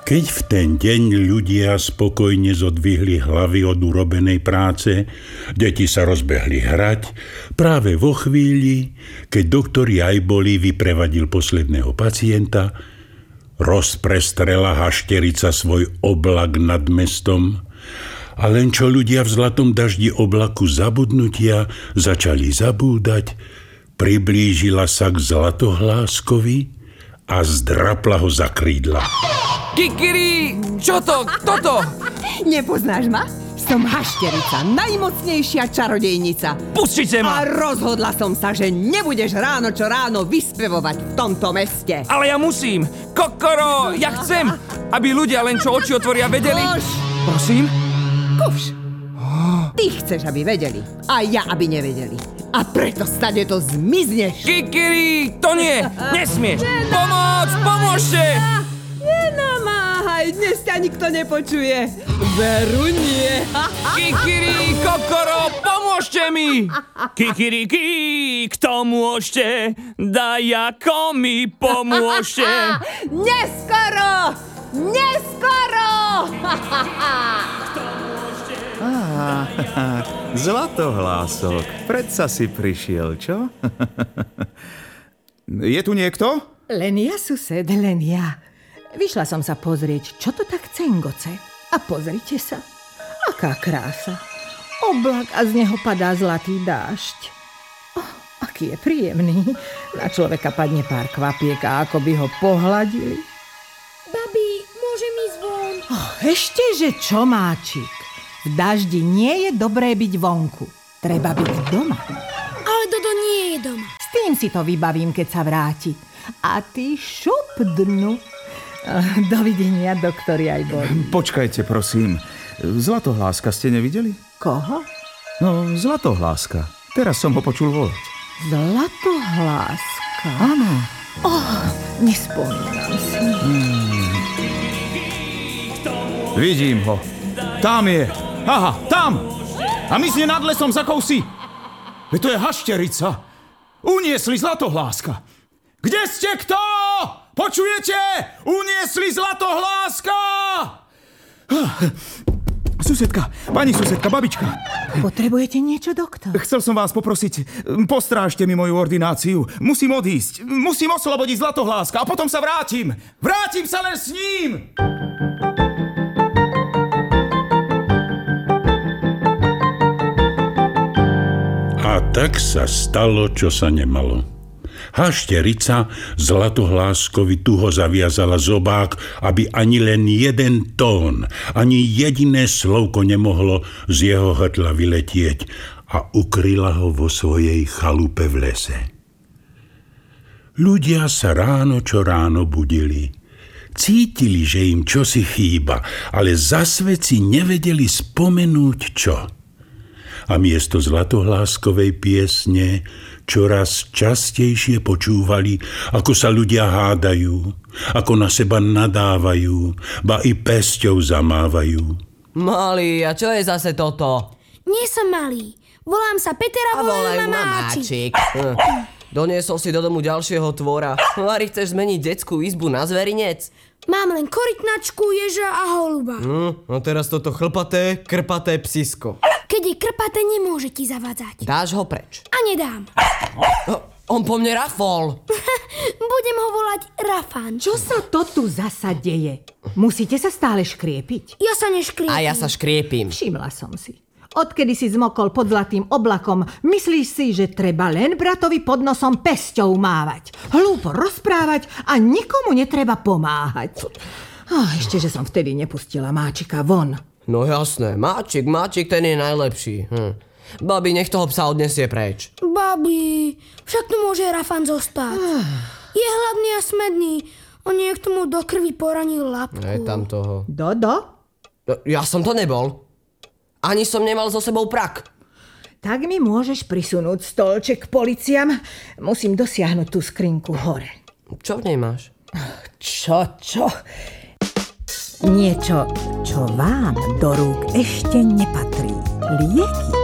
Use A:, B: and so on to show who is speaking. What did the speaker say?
A: Keď v ten deň ľudia spokojne zodvihli hlavy od urobenej práce, deti sa rozbehli hrať, práve vo chvíli, keď doktor Jajboli vyprevadil posledného pacienta, rozprestrela hašterica svoj oblak nad mestom a len čo ľudia v zlatom daždi oblaku zabudnutia začali zabúdať, priblížila sa k Zlatohláskovi a zdrapla ho za krídla.
B: Kikiri! Čo to? Kto to?
C: Nepoznáš ma? Som hašterica, najmocnejšia čarodejnica.
B: Pustite ma!
C: A rozhodla som sa, že nebudeš ráno čo ráno vyspevovať v tomto meste.
B: Ale ja musím! Kokoro! Ja chcem, aby ľudia len čo oči otvoria vedeli...
C: Koš!
B: Prosím?
C: Kuš! Ty chceš, aby vedeli. A ja, aby nevedeli. A preto stade to zmizneš.
B: Kikiri! To nie! Nesmieš! Pomoc! Pomôžte!
C: Nenamáhaj, dnes ťa nikto nepočuje. Veru nie.
B: Kikiri! Kokoro! Pomôžte mi! Kikiriki! Kto môžete? Daj ako mi pomôžte!
C: Neskoro! Neskoro!
D: Zlatohlások, predsa si prišiel, čo? Je tu niekto?
E: Len ja, sused, len ja. Vyšla som sa pozrieť, čo to tak cengoce. A pozrite sa, aká krása. Oblak a z neho padá zlatý dážď. Aký je príjemný. Na človeka padne pár kvapiek a ako by ho pohladili.
F: Babi, môžem ísť von?
E: Ešte, že čo, máčik? V daždi nie je dobré byť vonku. Treba byť doma.
F: Ale Dodo nie je doma.
E: S tým si to vybavím, keď sa vráti. A ty šup dnu. Dovidenia, doktor Jajboli.
D: Počkajte, prosím. Zlatohláska ste nevideli?
E: Koho?
D: No, Zlatohláska. Teraz som ho počul volať.
E: Zlatohláska?
D: Áno.
E: Nespomínam si.
D: Vidím ho. Tam je. Aha, tam. A myslie nad lesom za kousí. Veď to je hašterica. Uniesli Zlatohláska. Kde ste, kto? Počujete? Uniesli Zlatohláska! Susedka, pani susedka, babička.
E: Potrebujete niečo, doktor?
D: Chcel som vás poprosiť, postrážte mi moju ordináciu. Musím odísť, musím oslobodiť Zlatohláska a potom sa vrátim. Vrátim sa len s ním!
A: A tak sa stalo, čo sa nemalo. Hašterica Zlatohláskovi tuho zaviazala zobák, aby ani len jeden tón, ani jediné slovko nemohlo z jeho hrdla vyletieť a ukryla ho vo svojej chalupe v lese. Ľudia sa ráno čo ráno budili. Cítili, že im čosi chýba, ale zasvet si nevedeli spomenúť čo. A miesto Zlatohláskovej piesne čoraz častejšie počúvali, ako sa ľudia hádajú, ako na seba nadávajú, ba i pesťou zamávajú.
G: Malý, a čo je zase toto?
F: Nie som malý. Volám sa Peter a volajú ma Máčik.
G: Doniesol si do domu ďalšieho tvora. Mári, chceš zmeniť detskú izbu na zverinec?
F: Mám len korytnačku, ježa a holuba.
G: No teraz toto chlpaté, krpaté psisko.
F: Keď je krpaté, nemôže ti zavádzať.
G: Dáš ho preč.
F: A nedám.
G: On po mne rafol.
F: Budem ho volať Rafan.
E: Čo sa to tu zasa deje? Musíte sa stále škriepiť?
F: Ja sa neškriepim.
G: A ja sa škriepim.
E: Všimla som si. Odkedy si zmokol pod zlatým oblakom, myslíš si, že treba len bratovi pod nosom pesťou mávať, hlúpo rozprávať a nikomu netreba pomáhať. Ešte, že som vtedy nepustila Máčika von.
G: No jasné, Máčik, ten je najlepší. Babi, nech toho psa odnesie preč.
F: Babi, však tu môže Rafan zostať. Je hladný a smedný. On niekto mu do krvi poranil labku.
G: Je tam toho.
E: Dodo?
G: Ja som to nebol. Ani som nemal so sebou prak.
E: Tak mi môžeš prisunúť stolček policiam. Musím dosiahnuť tú skrinku hore.
G: Čo v nej máš?
E: Čo? Niečo, čo vám do rúk ešte nepatrí. Lieky.